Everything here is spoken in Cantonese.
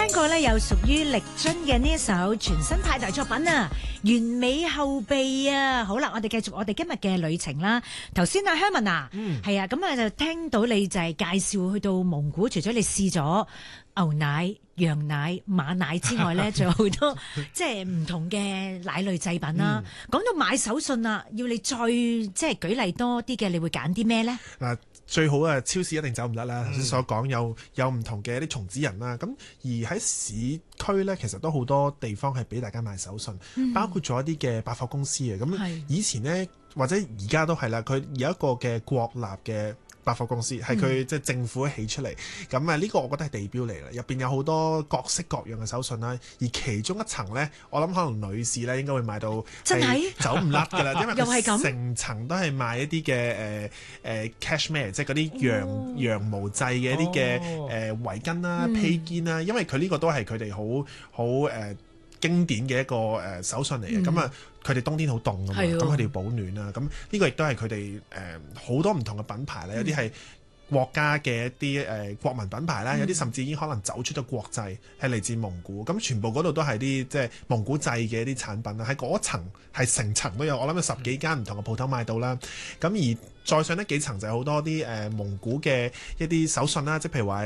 聽過咧，有屬於力臻嘅呢一首全新派台作品啊，完美後備啊！好啦，我哋繼續我哋今日嘅旅程啦。頭先阿 Herman 啊，係啊，咁啊就聽到你就係介紹去到蒙古，除咗你試咗牛奶、羊奶、馬奶之外咧，仲有好多即係唔同嘅奶類製品啦。講到買手信啊，要你再即係舉例多啲嘅，你會揀啲咩咧？ 嗱，最好啊，超市一定走唔甩啦。頭先所講有唔同嘅一啲松子人啦，咁而喺市區呢，其實都好多地方係俾大家買手信，包括咗一啲嘅百貨公司嘅。咁以前呢，或者而家都係啦，佢有一個嘅國立嘅百貨公司，係佢即係政府起出嚟。咁啊，呢個我覺得係地標嚟啦，入邊有好多各式各樣嘅手信啦。而其中一層呢，我諗可能女士呢應該會買到真係走唔甩㗎啦，因為又係咁成層都係賣一啲嘅cashmere，即係嗰啲羊毛製嘅一啲嘅圍巾啦、披肩啦，因為佢呢個都係佢哋好經典嘅一個手信嚟嘅。咁啊，佢哋冬天好凍㗎嘛，咁佢哋要保暖啦。咁呢個亦都係佢哋好多唔同嘅品牌啦，有啲係國家嘅一啲國民品牌啦，有啲甚至已經可能走出咗國際，係嚟自蒙古。咁全部嗰度都係啲即係蒙古製嘅一啲產品啦。喺嗰層係成層都有，我諗有10幾間唔同嘅鋪頭買到啦。咁而再上得幾層就係好多啲蒙古嘅一啲手信啦，即係譬如話